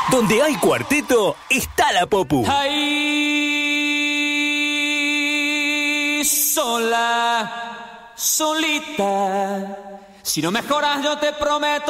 Donde hay cuarteto, está la Popu. Ahí sola, solita. Si no mejoras, yo te prometo